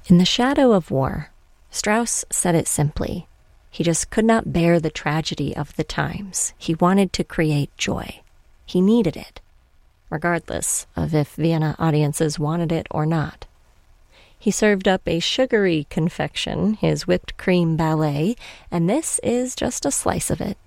In The Shadow of War, Strauss said it simply. He just could not bear the tragedy of the times. He wanted to create joy. He needed it, regardless of if Vienna audiences wanted it or not. He served up a sugary confection, his whipped cream ballet, and this is just a slice of it.